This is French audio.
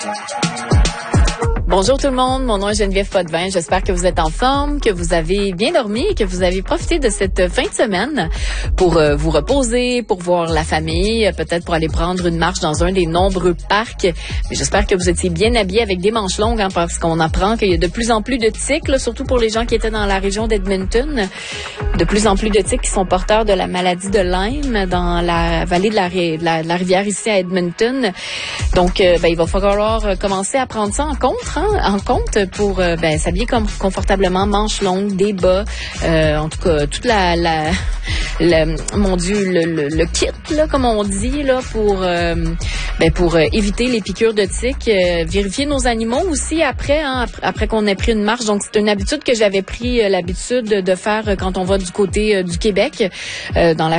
Bonjour tout le monde, mon nom est Geneviève Potvin. J'espère que vous êtes en forme, que vous avez bien dormi et que vous avez profité de cette fin de semaine pour vous reposer, pour voir la famille, peut-être pour aller prendre une marche dans un des nombreux parcs. Mais j'espère que vous étiez bien habillés avec des manches longues, parce qu'on apprend qu'il y a de plus en plus de tiques, là, surtout pour les gens qui étaient dans la région d'Edmonton. De plus en plus de tiques qui sont porteurs de la maladie de Lyme dans la vallée de la rivière ici à Edmonton. Donc, il va falloir commencer à prendre ça en compte pour s'habiller confortablement, manches longues, des bas, en tout cas toute le kit là, comme on dit là, pour éviter les piqûres de tiques. Vérifier nos animaux aussi après qu'on ait pris une marche. Donc c'est une habitude que j'avais pris l'habitude de faire quand on va du côté du Québec, dans la